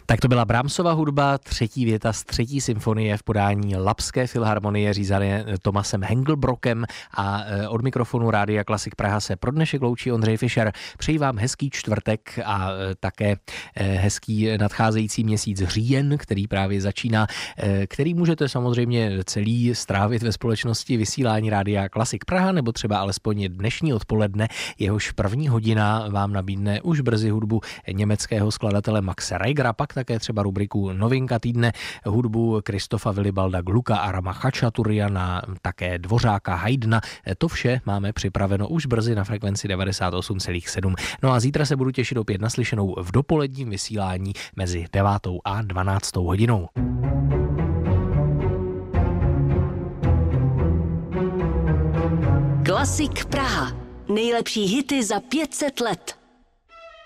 Tak to byla Brahmsova hudba, třetí věta z třetí symfonie v podání Lapské filharmonie řízené Thomasem Hengelbrockem a od mikrofonu Rádia Klasik Praha se pro dnešek loučí Ondřej Fischer. Přeji vám hezký čtvrtek a také hezký nadcházející měsíc říjen, který právě začíná, který můžete samozřejmě celý strávit ve společnosti vysílání Rádia Klasik Praha, nebo třeba alespoň dnešní odpoledne, jehož první hodina vám nabídne už brzy hudbu německého skladatele Maxe Reigera, pak také třeba rubriku Novinka týdne, hudbu Kristofa Wilibalda Glucka a Rama Chačaturiana, také Dvořáka, Haydna. To vše máme připraveno už brzy na frekvenci 98,7. No a zítra se budu těšit opět naslyšenou v dopoledním vysílání mezi 9. a 12. hodinou. Klasik Praha. Nejlepší hity za 500 let.